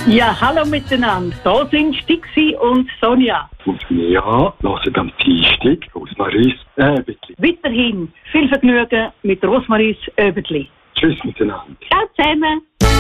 Ja, hallo miteinander. Da sind Stixi und Sonja. Und wir hören am Dienstag Rosmaries Öbetli. Weiterhin viel Vergnügen mit Rosmaries Öbetli. Tschüss miteinander. Ciao zusammen.